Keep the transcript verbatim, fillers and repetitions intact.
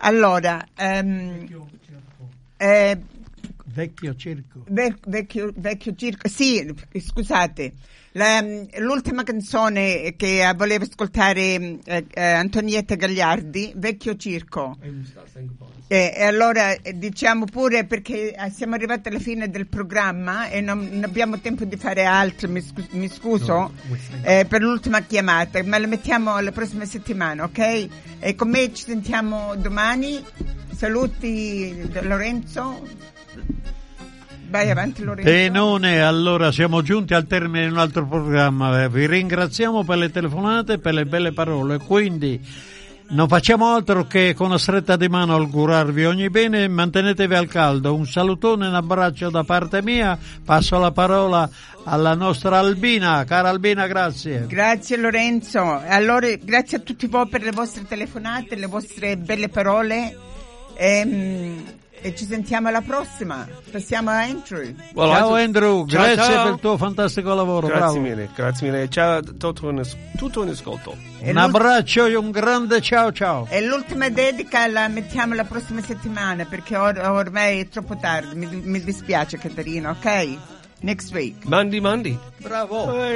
Allora, um, eh, Vecchio circo. Vec- vecchio, vecchio circo, sì, scusate. La, l'ultima canzone che voleva ascoltare eh, eh, Antonietta Gagliardi, Vecchio circo. E, e allora eh, diciamo pure, perché siamo arrivati alla fine del programma e non, non abbiamo tempo di fare altro, mi, scu- mi scuso eh, per l'ultima chiamata, ma la mettiamo la prossima settimana, ok? E con me ci sentiamo domani. Saluti Lorenzo. Vai avanti, Lorenzo. Benone, allora siamo giunti al termine di un altro programma. Vi ringraziamo per le telefonate e per le belle parole. Quindi non facciamo altro che con una stretta di mano augurarvi ogni bene e mantenetevi al caldo. Un salutone e un abbraccio da parte mia. Passo la parola alla nostra Albina. Cara Albina, grazie. Grazie Lorenzo. Allora, grazie a tutti voi per le vostre telefonate, le vostre belle parole. Ehm... E ci sentiamo alla prossima. Passiamo a Andrew. Well, ciao Andrew, ciao, grazie ciao. per il tuo fantastico lavoro. Grazie bravo. mille, grazie mille. Ciao, tutto in, tutto in ascolto. Un abbraccio e un grande ciao ciao. E l'ultima dedica la mettiamo la prossima settimana, perché or- ormai è troppo tardi. Mi, mi dispiace, Caterina, ok? Next week. Monday, Monday. Bravo.